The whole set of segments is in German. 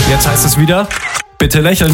Jetzt heißt es wieder, bitte lächeln.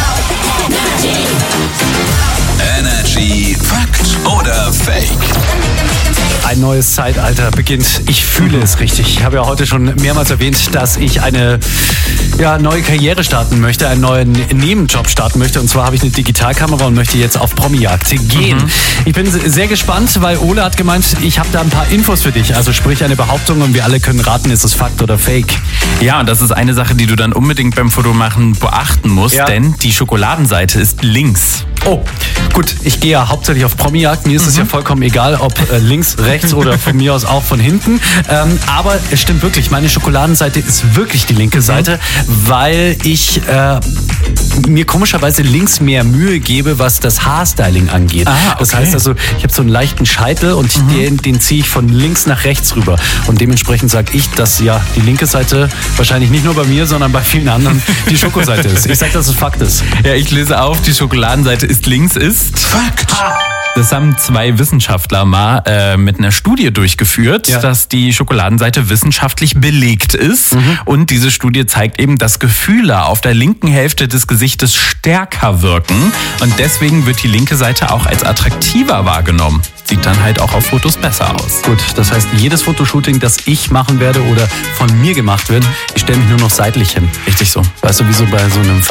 Energy Fakt oder Fake? Ein neues Zeitalter beginnt. Ich fühle es richtig. Ich habe ja heute schon mehrmals erwähnt, dass ich eine neue Karriere starten möchte, einen neuen Nebenjob starten möchte. Und zwar habe ich eine Digitalkamera und möchte jetzt auf Promi-Jagd gehen. Ich bin sehr gespannt, weil Ole hat gemeint, ich habe da ein paar Infos für dich. Also sprich eine Behauptung und wir alle können raten, ist es Fakt oder Fake. Ja, und das ist eine Sache, die du dann unbedingt beim Fotomachen beachten musst, denn die Schokoladenseite ist links. Oh, gut, ich gehe ja hauptsächlich auf Promi-Jagd. Mir ist es ja vollkommen egal, ob links, rechts oder von mir aus auch von hinten. Aber es stimmt wirklich, meine Schokoladenseite ist wirklich die linke Seite, weil ich mir komischerweise links mehr Mühe gebe, was das Haarstyling angeht. Das heißt also, ich habe so einen leichten Scheitel und den ziehe ich von links nach rechts rüber. Und dementsprechend sage ich, dass ja die linke Seite wahrscheinlich nicht nur bei mir, sondern bei vielen anderen die Schokoseite ist. Ich sage, dass es Fakt ist. Ja, ich löse auf, die Schokoladenseite links ist Fakt. Das haben 2 Wissenschaftler mal mit einer Studie durchgeführt, dass die Schokoladenseite wissenschaftlich belegt ist. Und diese Studie zeigt eben, dass Gefühle auf der linken Hälfte des Gesichtes stärker wirken. Und deswegen wird die linke Seite auch als attraktiver wahrgenommen. Sieht dann halt auch auf Fotos besser aus. Gut, das heißt, jedes Fotoshooting, das ich machen werde oder von mir gemacht wird, ich stelle mich nur noch seitlich hin. Richtig so. Weißt du, wie so bei so einem